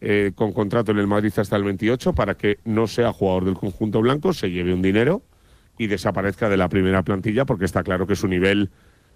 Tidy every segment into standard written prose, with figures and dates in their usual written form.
con contrato en el Madrid hasta el 28 para que no sea jugador del conjunto blanco, se lleve un dinero y desaparezca de la primera plantilla, porque está claro que su nivel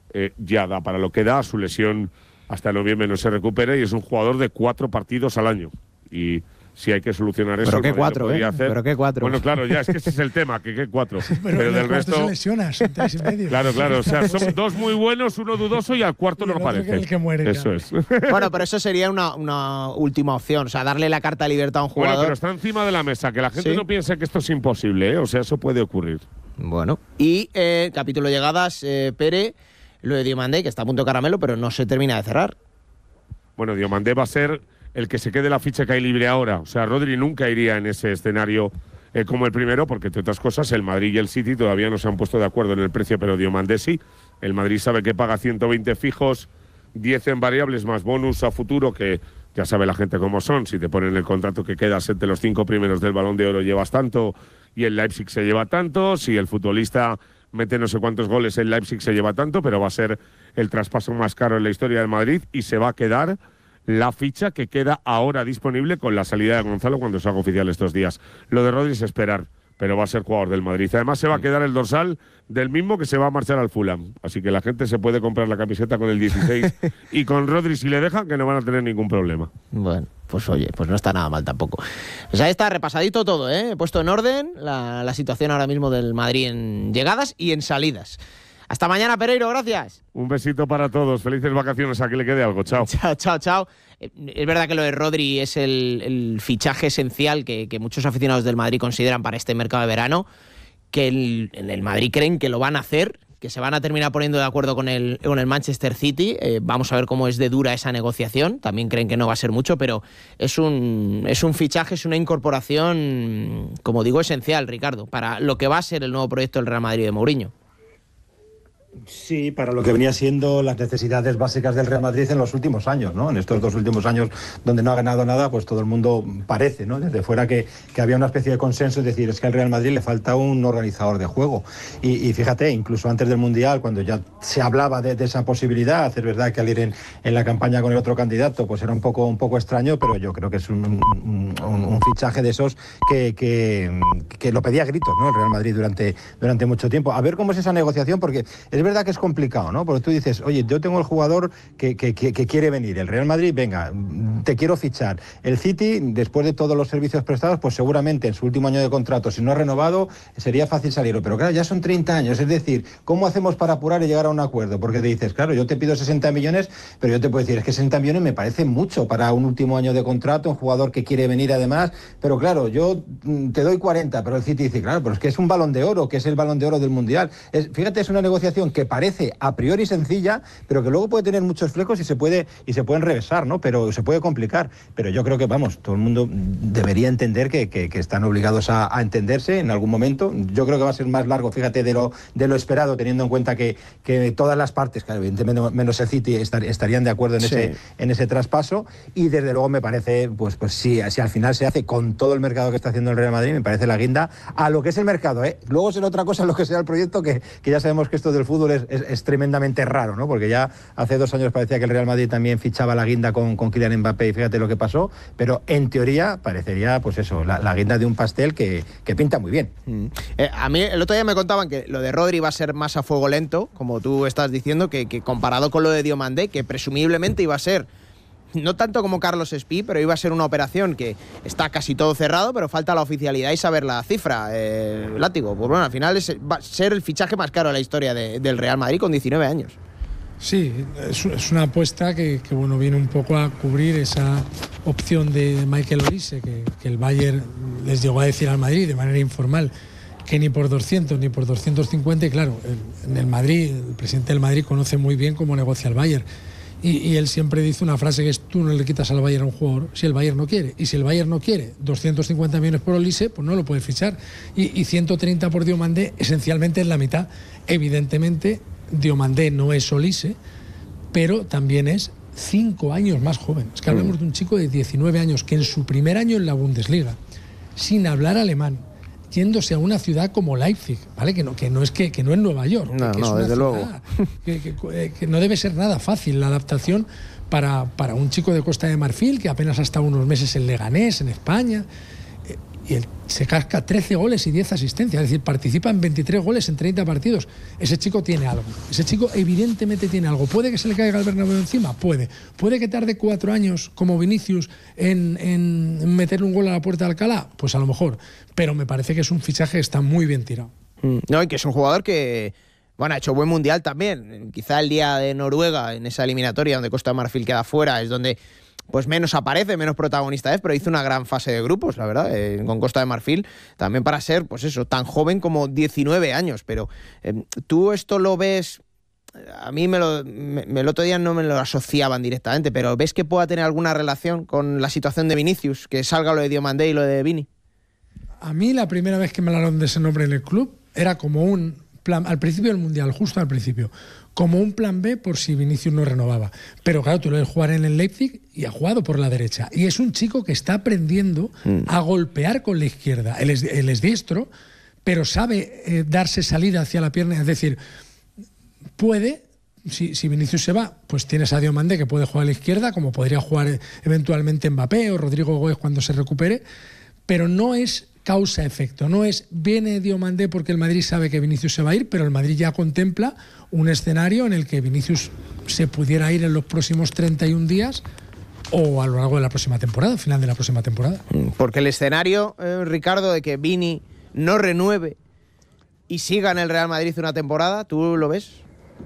ya da para lo que da, su lesión hasta noviembre no se recupera y es un jugador de 4 partidos al año. Y si hay que solucionar eso, pero qué 4, pero qué 4. Bueno, claro, ya es que ese es el tema, que qué 4. pero del resto se lesiona, son 3,5. Claro, o sea, son 2 muy buenos, uno dudoso y al cuarto no aparece. El que muere, eso es. Bueno, pero eso sería una última opción, o sea, darle la carta de libertad a un jugador. Bueno, pero está encima de la mesa, que la gente no piense que esto es imposible, ¿eh? O sea, eso puede ocurrir. Bueno, y capítulo llegadas, Pere, lo de Diomandé, que está a punto de caramelo, pero no se termina de cerrar. Bueno, Diomandé va a ser el que se quede la ficha que hay libre ahora. O sea, Rodri nunca iría en ese escenario como el primero, porque entre otras cosas el Madrid y el City todavía no se han puesto de acuerdo en el precio, pero Diomandé sí. El Madrid sabe que paga 120 fijos, 10 en variables más bonus a futuro, que ya sabe la gente cómo son. Si te ponen el contrato que quedas entre los 5 primeros del Balón de Oro llevas tanto y el Leipzig se lleva tanto. Si el futbolista mete no sé cuántos goles, el Leipzig se lleva tanto, pero va a ser el traspaso más caro en la historia del Madrid y se va a quedar la ficha que queda ahora disponible con la salida de Gonzalo cuando se haga oficial estos días. Lo de Rodri es esperar, pero va a ser jugador del Madrid. Además se va a quedar el dorsal del mismo que se va a marchar al Fulham. Así que la gente se puede comprar la camiseta con el 16 y con Rodri, si le dejan, que no van a tener ningún problema. Bueno, pues oye, pues no está nada mal tampoco. Pues ahí está repasadito todo, ¿eh? He puesto en orden la situación ahora mismo del Madrid en llegadas y en salidas. Hasta mañana, Pereiro, gracias. Un besito para todos, felices vacaciones, a que le quede algo, chao. Chao. Es verdad que lo de Rodri es el fichaje esencial que muchos aficionados del Madrid consideran para este mercado de verano, que en el Madrid creen que lo van a hacer, que se van a terminar poniendo de acuerdo con el Manchester City. Vamos a ver cómo es de dura esa negociación, también creen que no va a ser mucho, pero es un fichaje, es una incorporación, como digo, esencial, Ricardo, para lo que va a ser el nuevo proyecto del Real Madrid de Mourinho. Sí, para lo que venía siendo las necesidades básicas del Real Madrid en los últimos años, ¿no? En estos 2 últimos años donde no ha ganado nada, pues todo el mundo parece, ¿no? Desde fuera que había una especie de consenso, es decir, es que al Real Madrid le falta un organizador de juego. Y fíjate, incluso antes del Mundial, cuando ya se hablaba de esa posibilidad, es verdad que al ir en la campaña con el otro candidato, pues era un poco extraño, pero yo creo que es un fichaje de esos que lo pedía a gritos, ¿no? El Real Madrid durante mucho tiempo. A ver cómo es esa negociación, porque es verdad que es complicado, ¿no? Porque tú dices, oye, yo tengo el jugador que quiere venir. El Real Madrid, venga, te quiero fichar. El City, después de todos los servicios prestados, pues seguramente en su último año de contrato, si no ha renovado, sería fácil salirlo. Pero claro, ya son 30 años. Es decir, ¿cómo hacemos para apurar y llegar a un acuerdo? Porque te dices, claro, yo te pido 60 millones, pero yo te puedo decir, es que 60 millones me parece mucho para un último año de contrato, un jugador que quiere venir además. Pero claro, yo te doy 40, pero el City dice, claro, pero es que es un Balón de Oro, que es el Balón de Oro del Mundial. Fíjate, es una negociación que parece a priori sencilla, pero que luego puede tener muchos flecos y se pueden revesar, ¿no? Pero se puede complicar. Pero yo creo que, vamos, todo el mundo debería entender que están obligados a entenderse en algún momento. Yo creo que va a ser más largo, fíjate, de lo esperado, teniendo en cuenta que todas las partes, claro, evidentemente menos el City, estarían de acuerdo en ese traspaso. Y desde luego me parece, pues si al final se hace con todo el mercado que está haciendo el Real Madrid, me parece la guinda a lo que es el mercado, ¿eh? Luego será otra cosa lo que sea el proyecto, que ya sabemos que esto del fútbol es tremendamente raro, ¿no? Porque ya hace 2 años parecía que el Real Madrid también fichaba la guinda con Kylian Mbappé y fíjate lo que pasó, pero en teoría parecería, pues eso, la guinda de un pastel que pinta muy bien. A mí el otro día me contaban que lo de Rodri va a ser más a fuego lento, como tú estás diciendo, que comparado con lo de Diomandé, que presumiblemente iba a ser no tanto como Carlos Espí, pero iba a ser una operación que está casi todo cerrado, pero falta la oficialidad y saber la cifra. Látigo, pues bueno, al final va a ser el fichaje más caro de la historia del Real Madrid con 19 años. Sí, es una apuesta que bueno, viene un poco a cubrir esa opción de Michael Olise, que el Bayern les llegó a decir al Madrid de manera informal que ni por 200 ni por 250, y claro, en el Madrid, el presidente del Madrid conoce muy bien cómo negocia el Bayern. Y él siempre dice una frase que es: tú no le quitas al Bayern a un jugador si el Bayern no quiere. Y si el Bayern no quiere 250 millones por Olise, pues no lo puede fichar. Y 130 por Diomandé, esencialmente es la mitad. Evidentemente, Diomandé no es Olise, pero también es 5 años más joven. Es que hablamos de un chico de 19 años que en su primer año en la Bundesliga, sin hablar alemán, yéndose a una ciudad como Leipzig, ¿vale? Que no es Nueva York, no, que es una desde ciudad luego que no debe ser nada fácil la adaptación, para un chico de Costa de Marfil que apenas ha estado unos meses en Leganés, en España, y él se casca 13 goles y 10 asistencias, es decir, participa en 23 goles en 30 partidos. Ese chico tiene algo, ese chico evidentemente tiene algo. ¿Puede que se le caiga el Bernabéu encima? Puede que tarde 4 años como Vinicius en meterle un gol a la puerta de Alcalá, pues a lo mejor, pero me parece que es un fichaje que está muy bien tirado. No, y que es un jugador que, bueno, ha hecho buen mundial también. Quizá el día de Noruega, en esa eliminatoria donde Costa de Marfil queda fuera, es donde pues menos aparece, menos protagonista es, pero hizo una gran fase de grupos, la verdad, con Costa de Marfil, también para ser, pues eso, tan joven como 19 años. Pero tú esto lo ves, a mí el otro día no me lo asociaban directamente, pero ¿ves que pueda tener alguna relación con la situación de Vinicius, que salga lo de Diomandé y lo de Vini? A mí la primera vez que me hablaron de ese nombre en el club era como un plan, al principio del Mundial, justo al principio, como un plan B por si Vinicius no renovaba. Pero claro, tú lo ves jugar en el Leipzig y ha jugado por la derecha. Y es un chico que está aprendiendo a golpear con la izquierda. Él es diestro, pero sabe darse salida hacia la pierna. Es decir, puede, si Vinicius se va, pues tienes a Diomandé que puede jugar a la izquierda, como podría jugar eventualmente Mbappé o Rodrigo Goes cuando se recupere, pero no es causa-efecto, no es viene Diomandé porque el Madrid sabe que Vinicius se va a ir, pero el Madrid ya contempla un escenario en el que Vinicius se pudiera ir en los próximos 31 días o a lo largo de la próxima temporada, final de la próxima temporada. Porque el escenario, Ricardo, de que Vini no renueve y siga en el Real Madrid una temporada, ¿tú lo ves?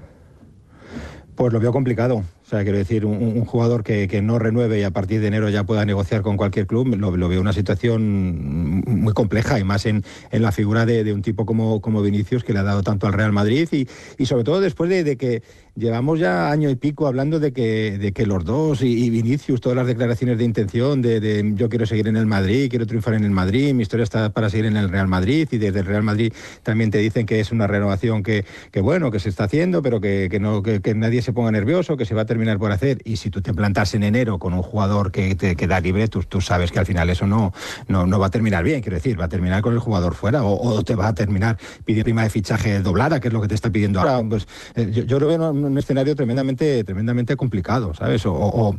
Pues lo veo complicado. O sea, quiero decir, un jugador que no renueve y a partir de enero ya pueda negociar con cualquier club, lo veo una situación muy compleja, y más en la figura de un tipo como Vinicius, que le ha dado tanto al Real Madrid y sobre todo después de que llevamos ya año y pico hablando de que los dos y Vinicius, todas las declaraciones de intención de yo quiero seguir en el Madrid, quiero triunfar en el Madrid, mi historia está para seguir en el Real Madrid, y desde el Real Madrid también te dicen que es una renovación que bueno, que se está haciendo, pero que nadie se ponga nervioso, que se va a terminar por hacer. Y si tú te plantas en enero con un jugador que te queda libre, tú sabes que al final eso no va a terminar bien, quiero decir, va a terminar con el jugador fuera o te va a terminar pidiendo prima de fichaje doblada, que es lo que te está pidiendo ahora. Pues yo lo veo un escenario tremendamente complicado, ¿sabes? Lo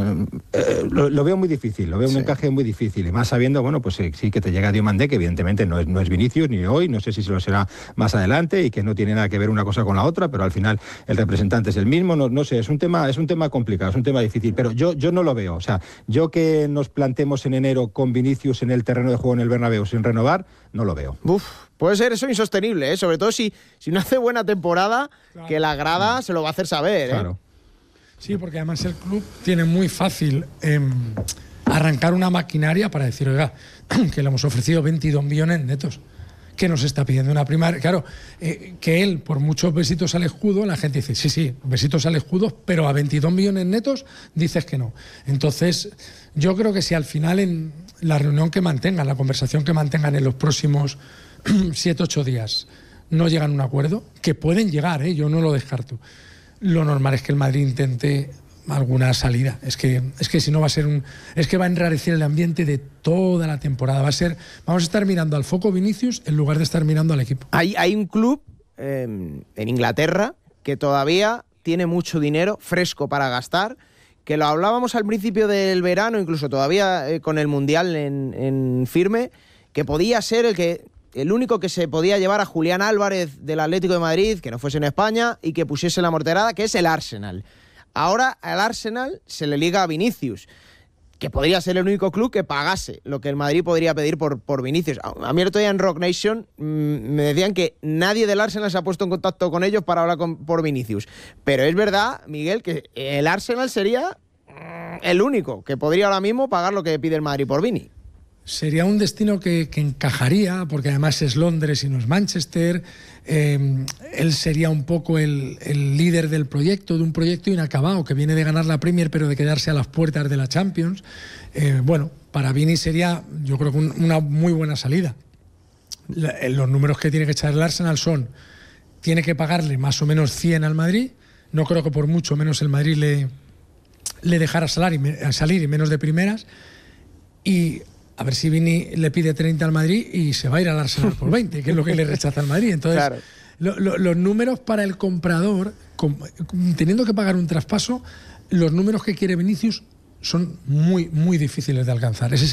veo muy difícil, lo veo un encaje muy difícil, y más sabiendo, bueno, pues sí que te llega Diomandé, que evidentemente no es Vinicius ni hoy, no sé si se lo será más adelante, y que no tiene nada que ver una cosa con la otra, pero al final el representante es el mismo, no sé, es un tema complicado, es un tema difícil, pero yo no lo veo. O sea, yo que nos plantemos en enero con Vinicius en el terreno de juego en el Bernabéu sin renovar, no lo veo. Puede ser eso insostenible, ¿eh? Sobre todo si no hace buena temporada, claro, que la grada se lo va a hacer saber, ¿eh? Claro. Sí, porque además el club tiene muy fácil arrancar una maquinaria para decir, oiga, que le hemos ofrecido 22 millones netos, que nos está pidiendo una prima. Claro, que él, por muchos besitos al escudo, la gente dice, sí, besitos al escudo, pero a 22 millones netos dices que no. Entonces, yo creo que si al final en la reunión que mantengan, la conversación que mantengan en los próximos 7-8 días, no llegan a un acuerdo, que pueden llegar, yo no lo descarto, lo normal es que el Madrid intente alguna salida. Es que si no va a ser es que va a enrarecer el ambiente de toda la temporada. Vamos a estar mirando al foco Vinicius en lugar de estar mirando al equipo. Hay un club en Inglaterra que todavía tiene mucho dinero fresco para gastar, que lo hablábamos al principio del verano, incluso todavía con el Mundial en firme, que podía ser el único que se podía llevar a Julián Álvarez del Atlético de Madrid, que no fuese en España y que pusiese la morterada, que es el Arsenal. Ahora al Arsenal se le liga a Vinicius, que podría ser el único club que pagase lo que el Madrid podría pedir por Vinicius. A mí el otro día en Rock Nation me decían que nadie del Arsenal se ha puesto en contacto con ellos para hablar por Vinicius. Pero es verdad, Miguel, que el Arsenal sería el único que podría ahora mismo pagar lo que pide el Madrid por Vini. Sería un destino que encajaría, porque además es Londres y no es Manchester. Él sería un poco el líder del proyecto, de un proyecto inacabado, que viene de ganar la Premier pero de quedarse a las puertas de la Champions. Bueno, para Vini sería, yo creo que una muy buena salida. Los números que tiene que echar el Arsenal tiene que pagarle más o menos 100 al Madrid. No creo que por mucho menos el Madrid le dejara salir y menos de primeras. Y a ver si Vini le pide 30 al Madrid y se va a ir al Arsenal por 20, que es lo que le rechaza al Madrid. Entonces, claro, los números para el comprador, teniendo que pagar un traspaso, los números que quiere Vinicius son muy, muy difíciles de alcanzar. Ese es